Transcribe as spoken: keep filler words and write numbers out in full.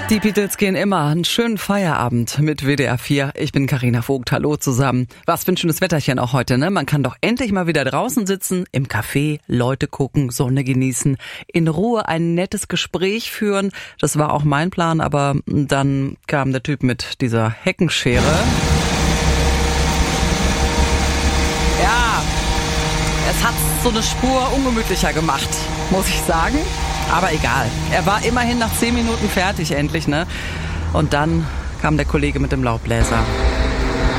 Die Beatles gehen immer. Einen schönen Feierabend mit W D R vier. Ich bin Carina Vogt. Hallo zusammen. Was für ein schönes Wetterchen auch heute, ne? Man kann doch endlich mal wieder draußen sitzen, im Café, Leute gucken, Sonne genießen, in Ruhe ein nettes Gespräch führen. Das war auch mein Plan, aber dann kam der Typ mit dieser Heckenschere. Ja, es hat so eine Spur ungemütlicher gemacht, muss ich sagen. Aber egal. Er war immerhin nach zehn Minuten fertig endlich, ne? Und dann kam der Kollege mit dem Laubbläser.